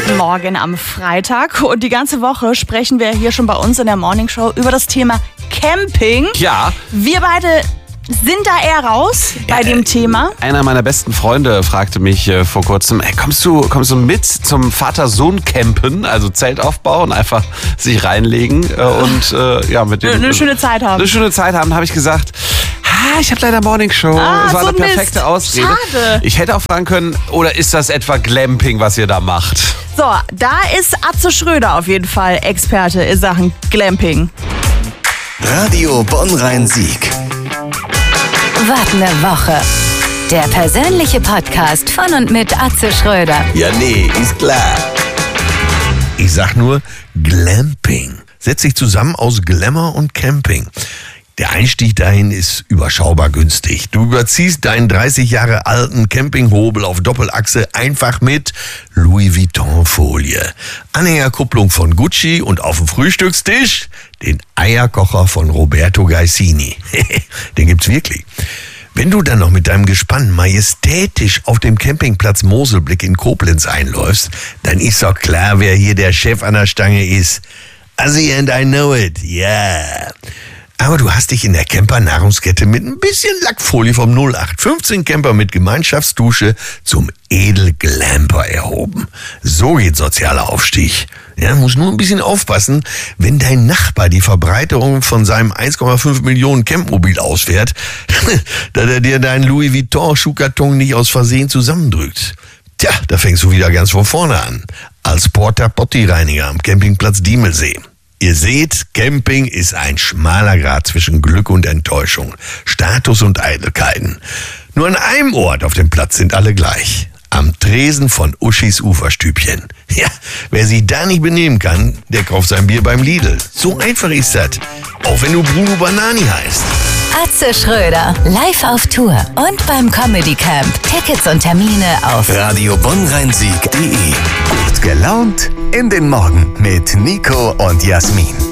Guten Morgen am Freitag. Und die ganze Woche sprechen wir hier schon bei uns in der Morningshow über das Thema Camping. Ja. Wir beide sind da eher raus bei dem Thema. Einer meiner besten Freunde fragte mich vor kurzem, kommst du mit zum Vater-Sohn-Campen, also Zelt aufbauen, einfach sich reinlegen und mit dem eine schöne Zeit haben. Eine schöne Zeit haben, habe ich gesagt. Ich habe leider Morningshow. Das war so eine perfekte Ausrede. Schade. Ich hätte auch fragen können, oder ist das etwa Glamping, was ihr da macht? So, da ist Atze Schröder auf jeden Fall Experte in Sachen Glamping. Radio Bonn-Rhein-Sieg. Wart eine Woche. Der persönliche Podcast von und mit Atze Schröder. Ja, nee, ist klar. Ich sag nur Glamping. Setzt sich zusammen aus Glamour und Camping. Der Einstieg dahin ist überschaubar günstig. Du überziehst deinen 30 Jahre alten Campinghobel auf Doppelachse einfach mit Louis Vuitton-Folie. Anhängerkupplung von Gucci und auf dem Frühstückstisch den Eierkocher von Roberto Gaisini. Den gibt's wirklich. Wenn du dann noch mit deinem Gespann majestätisch auf dem Campingplatz Moselblick in Koblenz einläufst, dann ist doch klar, wer hier der Chef an der Stange ist. Assi and I know it, yeah. Aber du hast dich in der Camper-Nahrungskette mit ein bisschen Lackfolie vom 0815 Camper mit Gemeinschaftsdusche zum Edelglamper erhoben. So geht sozialer Aufstieg. Ja, muss nur ein bisschen aufpassen, wenn dein Nachbar die Verbreiterung von seinem 1,5 Millionen Campmobil ausfährt, dass er dir deinen Louis Vuitton-Schuhkarton nicht aus Versehen zusammendrückt. Tja, da fängst du wieder ganz von vorne an. Als Porta-Potti-Reiniger am Campingplatz Diemelsee. Ihr seht, Camping ist ein schmaler Grat zwischen Glück und Enttäuschung, Status und Eitelkeiten. Nur an einem Ort auf dem Platz sind alle gleich. Am Tresen von Uschis Uferstübchen. Ja, wer sich da nicht benehmen kann, der kauft sein Bier beim Lidl. So einfach ist das. Auch wenn du Bruno Banani heißt. Atze Schröder, live auf Tour und beim Comedy Camp. Tickets und Termine auf Radio Bonn-Rhein-Sieg.de. Gut gelaunt in den Morgen mit Nico und Jasmin.